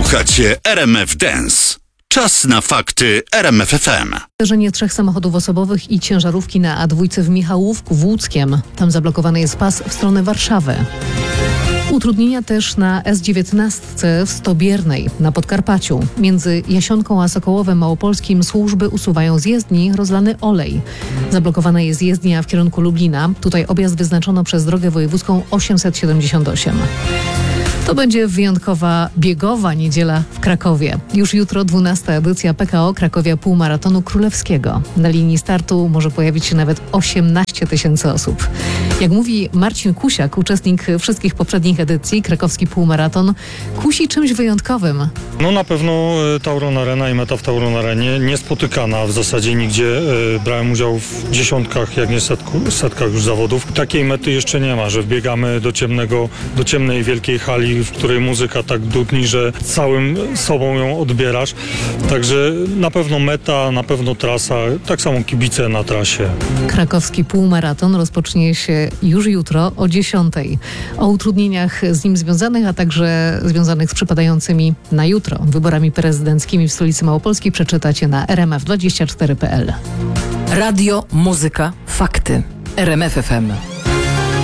Słuchacie RMF Dance. Czas na fakty RMF FM. Zdarzenie 3 samochodów osobowych i ciężarówki na A2 w Michałówku w Łódzkiem. Tam zablokowany jest pas w stronę Warszawy. Utrudnienia też na S19 w Stobiernej na Podkarpaciu. Między Jasionką a Sokołowem Małopolskim służby usuwają z jezdni rozlany olej. Zablokowana jest jezdnia w kierunku Lublina. Tutaj objazd wyznaczono przez drogę wojewódzką 878. To będzie wyjątkowa biegowa niedziela w Krakowie. Już jutro 12. edycja PKO Krakowia Półmaratonu Królewskiego. Na linii startu może pojawić się nawet 18 000 osób. Jak mówi Marcin Kusiak, uczestnik wszystkich poprzednich edycji, krakowski półmaraton kusi czymś wyjątkowym. No na pewno Tauron Arena i meta w Tauron Arenie niespotykana w zasadzie nigdzie. Brałem udział w dziesiątkach, jak nie setkach już zawodów. Takiej mety jeszcze nie ma, że wbiegamy do ciemnej wielkiej hali, w której muzyka tak dudni, że całym sobą ją odbierasz. Także na pewno meta, na pewno trasa, tak samo kibice na trasie. Krakowski półmaraton rozpocznie się już jutro o 10:00. O utrudnieniach z nim związanych, a także związanych z przypadającymi na jutro wyborami prezydenckimi w stolicy Małopolskiej przeczytacie na rmf24.pl. Radio, muzyka, fakty. RMF FM.